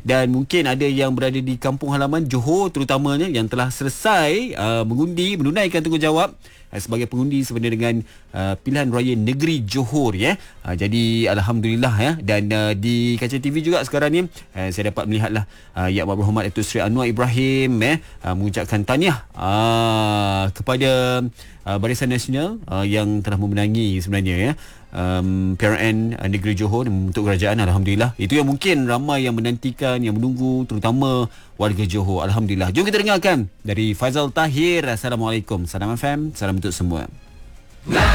Dan mungkin ada yang berada di kampung halaman Johor terutamanya yang telah selesai mengundi, menunaikan tanggungjawab sebagai pengundi sebenarnya dengan pilihan raya negeri Johor ya. Jadi alhamdulillah ya. Dan di kaca TV juga sekarang ni saya dapat melihatlah Yang Berhormat Datuk Seri Anwar Ibrahim mengucapkan tahniah kepada Barisan Nasional yang telah memenangi sebenarnya ya PRN Negeri Johor untuk kerajaan. Alhamdulillah. Itu yang mungkin ramai yang menantikan, yang menunggu, terutama warga Johor. Alhamdulillah. Jom kita dengarkan dari Faizal Tahir. Assalamualaikum. Salam FM. Salam untuk semua.